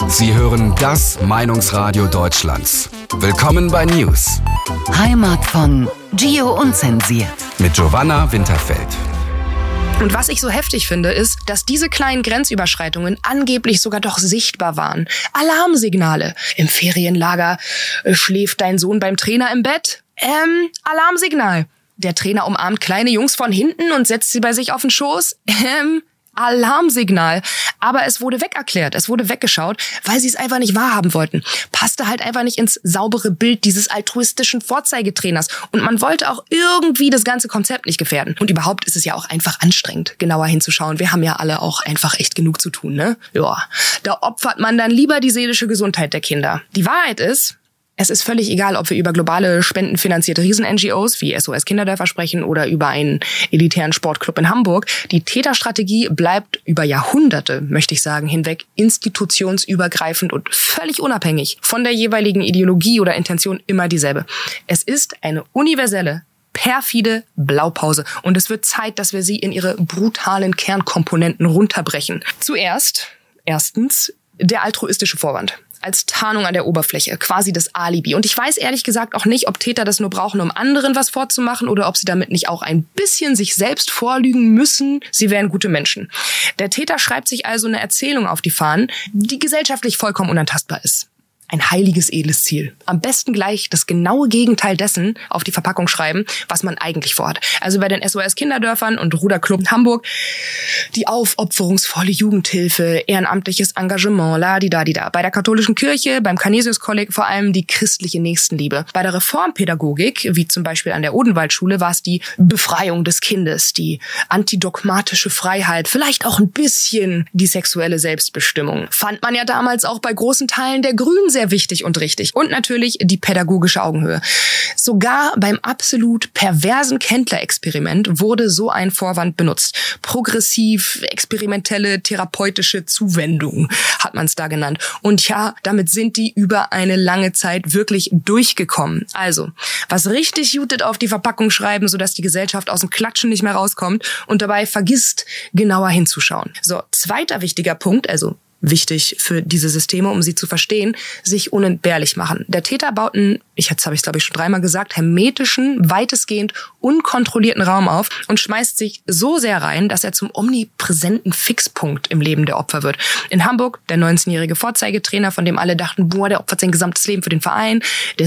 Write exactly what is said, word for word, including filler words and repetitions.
Sie hören das Meinungsradio Deutschlands. Willkommen bei News. Heimat von Gio Unzensiert. Mit Giovanna Winterfeld. Und was ich so heftig finde, ist, dass diese kleinen Grenzüberschreitungen angeblich sogar doch sichtbar waren. Alarmsignale. Im Ferienlager äh, schläft dein Sohn beim Trainer im Bett. Ähm, Alarmsignal. Der Trainer umarmt kleine Jungs von hinten und setzt sie bei sich auf den Schoß. Ähm, Alarmsignal. Aber es wurde wegerklärt, es wurde weggeschaut, weil sie es einfach nicht wahrhaben wollten. Passte halt einfach nicht ins saubere Bild dieses altruistischen Vorzeigetrainers. Und man wollte auch irgendwie das ganze Konzept nicht gefährden. Und überhaupt ist es ja auch einfach anstrengend, genauer hinzuschauen. Wir haben ja alle auch einfach echt genug zu tun, ne? Ja, da opfert man dann lieber die seelische Gesundheit der Kinder. Die Wahrheit ist, es ist völlig egal, ob wir über globale spendenfinanzierte Riesen-N G Os wie S O S Kinderdörfer sprechen oder über einen elitären Sportclub in Hamburg. Die Täterstrategie bleibt über Jahrhunderte, möchte ich sagen, hinweg institutionsübergreifend und völlig unabhängig von der jeweiligen Ideologie oder Intention immer dieselbe. Es ist eine universelle, perfide Blaupause und es wird Zeit, dass wir sie in ihre brutalen Kernkomponenten runterbrechen. Zuerst, erstens, der altruistische Vorwand. Als Tarnung an der Oberfläche, quasi das Alibi. Und ich weiß ehrlich gesagt auch nicht, ob Täter das nur brauchen, um anderen was vorzumachen oder ob sie damit nicht auch ein bisschen sich selbst vorlügen müssen, sie wären gute Menschen. Der Täter schreibt sich also eine Erzählung auf die Fahnen, die gesellschaftlich vollkommen unantastbar ist. Ein heiliges, edles Ziel. Am besten gleich das genaue Gegenteil dessen auf die Verpackung schreiben, was man eigentlich vorhat. Also bei den S O S Kinderdörfern und Ruderclub in Hamburg die aufopferungsvolle Jugendhilfe, ehrenamtliches Engagement, ladidadida. Bei der katholischen Kirche, beim Canisius-Kolleg vor allem die christliche Nächstenliebe. Bei der Reformpädagogik, wie zum Beispiel an der Odenwaldschule, war es die Befreiung des Kindes, die antidogmatische Freiheit, vielleicht auch ein bisschen die sexuelle Selbstbestimmung. Fand man ja damals auch bei großen Teilen der Grünen sehr wichtig und richtig. Und natürlich die pädagogische Augenhöhe. Sogar beim absolut perversen Kendler-Experiment wurde so ein Vorwand benutzt. Progressiv, experimentelle, therapeutische Zuwendung hat man es da genannt. Und ja, damit sind die über eine lange Zeit wirklich durchgekommen. Also, was richtig jutet auf die Verpackung schreiben, sodass die Gesellschaft aus dem Klatschen nicht mehr rauskommt und dabei vergisst, genauer hinzuschauen. So, zweiter wichtiger Punkt, also wichtig für diese Systeme, um sie zu verstehen, sich unentbehrlich machen. Der Täter baut einen, ich jetzt habe ich glaube ich schon dreimal gesagt, hermetischen, weitestgehend unkontrollierten Raum auf und schmeißt sich so sehr rein, dass er zum omnipräsenten Fixpunkt im Leben der Opfer wird. In Hamburg der neunzehnjährige Vorzeigetrainer, von dem alle dachten, boah, der opfert sein gesamtes Leben für den Verein, der